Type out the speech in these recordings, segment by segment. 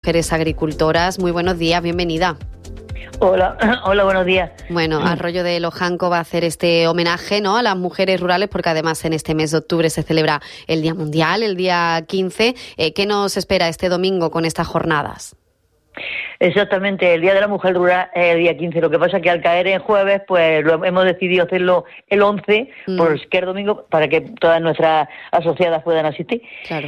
mujeres agricultoras. Muy buenos días, bienvenida. Hola, buenos días. Bueno, Arroyo de Lojanco va a hacer este homenaje, ¿no?, a las mujeres rurales, porque además en este mes de octubre se celebra el Día Mundial, el día 15. ¿Qué nos espera este domingo con estas jornadas? Exactamente, el Día de la Mujer Rural es el día 15. Lo que pasa es que al caer en jueves, pues hemos decidido hacerlo el 11, por que es domingo, para que todas nuestras asociadas puedan asistir. Claro.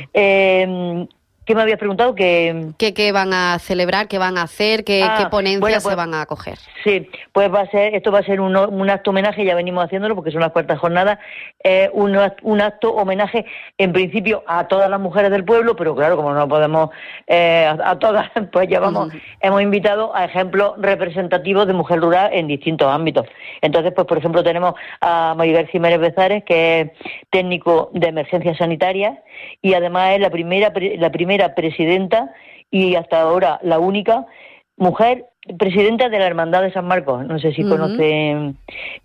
¿Qué me habías preguntado? ¿Qué van a celebrar? ¿Qué van a hacer? ¿Qué ponencias se van a acoger? Sí, pues esto va a ser un acto homenaje, ya venimos haciéndolo porque son las cuartas jornadas, un acto homenaje en principio a todas las mujeres del pueblo, pero claro, como no podemos a todas, pues ya hemos invitado a ejemplos representativos de mujer rural en distintos ámbitos. Entonces, pues por ejemplo tenemos a Maribel Jiménez Bezares, que es técnico de emergencias sanitarias y además es la primera presidenta y hasta ahora la única mujer presidenta de la Hermandad de San Marcos. No sé si conocen.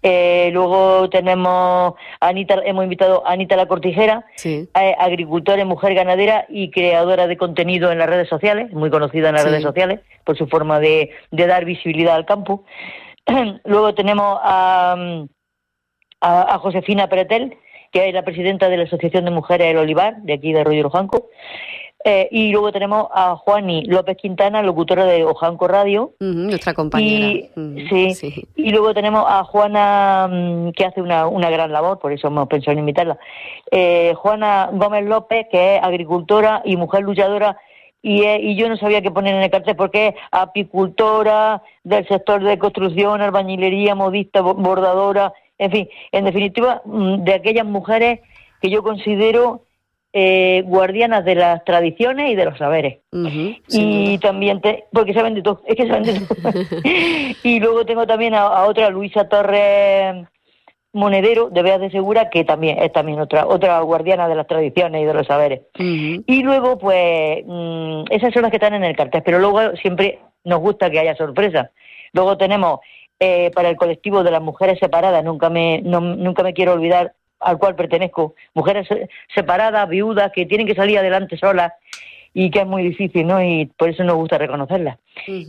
Luego tenemos hemos invitado a Anita La Cortijera, sí, agricultora, mujer ganadera y creadora de contenido en las redes sociales, muy conocida en las redes sociales por su forma de dar visibilidad al campo. Luego tenemos a Josefina Pretel, que es la presidenta de la Asociación de Mujeres del Olivar, de aquí de Arroyo de Lojanco. Y luego tenemos a Juani López Quintana, locutora de Ojanco Radio. Nuestra compañera. Sí. Y luego tenemos a Juana, que hace una gran labor, por eso hemos pensado en invitarla. Juana Gómez López, que es agricultora y mujer luchadora, y yo no sabía qué poner en el cartel porque es apicultora del sector de construcción, albañilería, modista, bordadora, en fin, en definitiva, de aquellas mujeres que yo considero guardianas de las tradiciones y de los saberes. Y también porque saben de todo, es que saben de todo. Y luego tengo también a otra, Luisa Torres Monedero, de Beas de Segura, que también es otra guardiana de las tradiciones y de los saberes. Y luego, pues, esas son las que están en el cartel, pero luego siempre nos gusta que haya sorpresas. Luego tenemos para el colectivo de las mujeres separadas, nunca me quiero olvidar, al cual pertenezco, mujeres separadas, viudas, que tienen que salir adelante solas y que es muy difícil, ¿no? Y por eso nos gusta reconocerlas.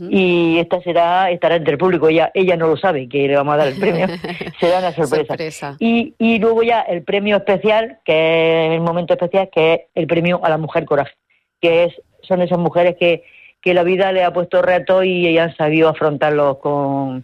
Y esta estará entre el público, ella no lo sabe, que le vamos a dar el premio, será una sorpresa. Y luego ya el premio especial, que es el momento especial, que es el premio a la mujer coraje, que son esas mujeres que la vida le ha puesto retos y han sabido afrontarlos con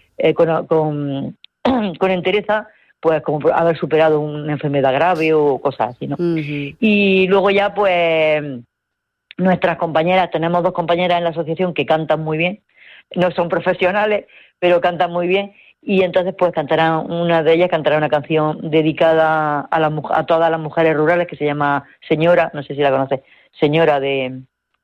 entereza, pues como haber superado una enfermedad grave o cosas así, ¿no? Y luego ya, pues, nuestras compañeras, tenemos 2 compañeras en la asociación que cantan muy bien, no son profesionales, pero cantan muy bien, y entonces pues una de ellas cantará una canción dedicada a todas las mujeres rurales, que se llama Señora, no sé si la conoces, Señora de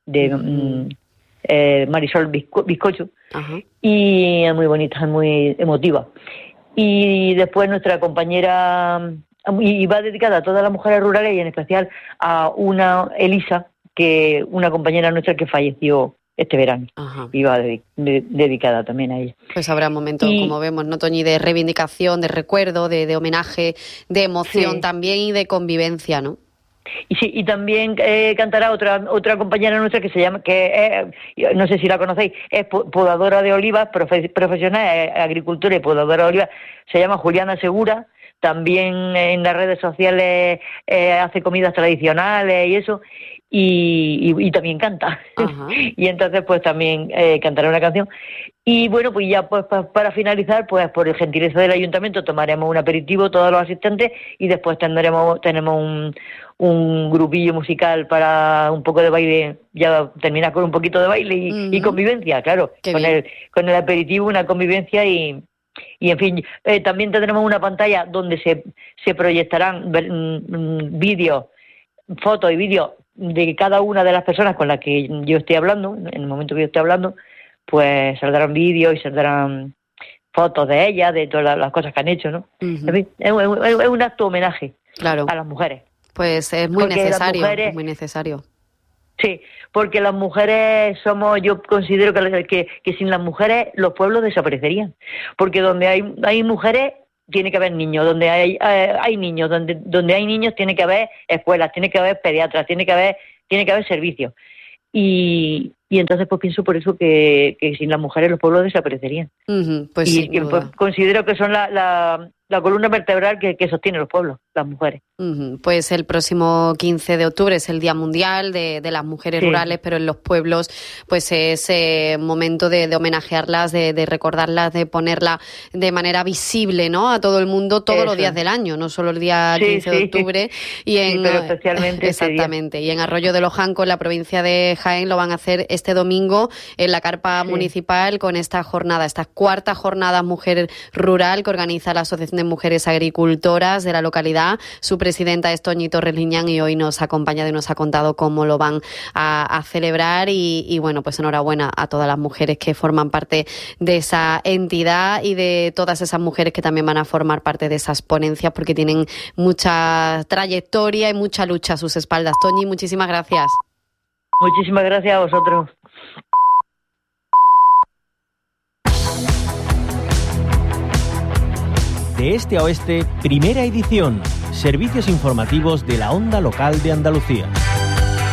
Marisol Bizcocho, y es muy bonita, es muy emotiva. Y después nuestra compañera, y va dedicada a todas las mujeres rurales y en especial a una Elisa, que una compañera nuestra que falleció este verano. Y va dedicada también a ella. Pues habrá momentos, como vemos, ¿no, Toñi?, de reivindicación, de recuerdo, de homenaje, de emoción también y de convivencia, ¿no? Y sí, y también cantará otra compañera nuestra que se llama, no sé si la conocéis, es podadora de olivas, profesional, agricultora y podadora de olivas, se llama Juliana Segura, también en las redes sociales hace comidas tradicionales y eso, y también canta. Y entonces pues también cantará una canción. Y bueno, pues ya pues para finalizar, pues por el gentileza del ayuntamiento tomaremos un aperitivo todos los asistentes y después tenemos un grupillo musical para un poco de baile, ya terminar con un poquito de baile y convivencia, claro, con el aperitivo, una convivencia y en fin, también tendremos una pantalla donde se proyectarán vídeos, fotos y vídeos de cada una de las personas con las que yo estoy hablando, en el momento que yo estoy hablando, pues saldrán vídeos y saldrán fotos de ellas, de todas las cosas que han hecho, ¿no? En fin, es un acto homenaje a las mujeres. Pues es muy necesario, es muy necesario. Sí, porque las mujeres yo considero que sin las mujeres los pueblos desaparecerían, porque donde hay mujeres tiene que haber niños, donde hay niños, donde hay niños tiene que haber escuelas, tiene que haber pediatras, tiene que haber servicios. y entonces pues pienso por eso que sin las mujeres los pueblos desaparecerían. Pues y pues, considero que son la columna vertebral que sostiene los pueblos, las mujeres. Pues el próximo 15 de octubre es el Día Mundial de las Mujeres Rurales, pero en los pueblos pues es momento de homenajearlas, de recordarlas, de ponerla de manera visible, ¿no?, a todo el mundo todos los días del año, no solo el día 15 de octubre. Pero especialmente exactamente. Y en Arroyo de los Jancos, en la provincia de Jaén, lo van a hacer este domingo en la carpa municipal con esta jornada, esta cuarta jornada Mujer Rural que organiza la Asociación de Mujeres Agricultoras de la localidad. Su presidenta es Toñi Torres Liñán y hoy nos ha acompañado y nos ha contado cómo lo van a celebrar y bueno, pues enhorabuena a todas las mujeres que forman parte de esa entidad y de todas esas mujeres que también van a formar parte de esas ponencias porque tienen mucha trayectoria y mucha lucha a sus espaldas. Toñi, muchísimas gracias. Muchísimas gracias a vosotros. De este a oeste, primera edición. Servicios informativos de la Onda Local de Andalucía.